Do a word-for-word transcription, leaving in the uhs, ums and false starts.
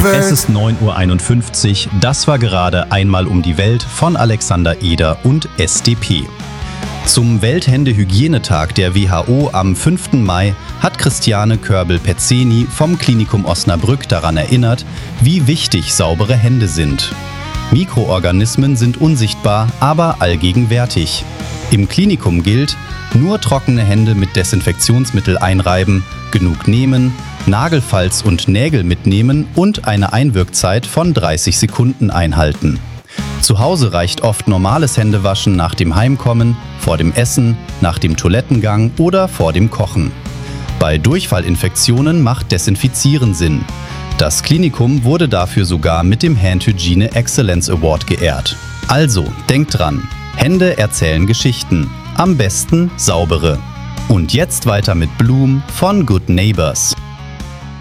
Es ist neun Uhr einundfünfzig. Das war gerade Einmal um die Welt von Alexander Eder und S D P. Zum Welthändehygienetag der W H O am fünften Mai hat Christiane Körbel-Pezzeni vom Klinikum Osnabrück daran erinnert, wie wichtig saubere Hände sind. Mikroorganismen sind unsichtbar, aber allgegenwärtig. Im Klinikum gilt, nur trockene Hände mit Desinfektionsmittel einreiben, genug nehmen, Nagelfalz und Nägel mitnehmen und eine Einwirkzeit von dreißig Sekunden einhalten. Zu Hause reicht oft normales Händewaschen nach dem Heimkommen, vor dem Essen, nach dem Toilettengang oder vor dem Kochen. Bei Durchfallinfektionen macht Desinfizieren Sinn. Das Klinikum wurde dafür sogar mit dem Hand Hygiene Excellence Award geehrt. Also, denkt dran, Hände erzählen Geschichten, am besten saubere. Und jetzt weiter mit Bloom von Good Neighbors.